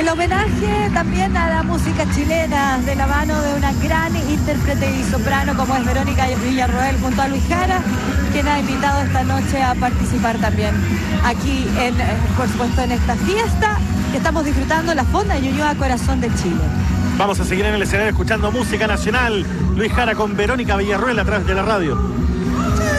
El homenaje también a la música chilena de la mano de una gran intérprete y soprano como es Verónica Villarroel junto a Luis Jara, quien ha invitado esta noche a participar también aquí por supuesto en esta fiesta que estamos disfrutando, la Fonda de Ñuñoa, Corazón de Chile. Vamos a seguir en el escenario escuchando música nacional. Luis Jara con Verónica Villarroel a través de la radio.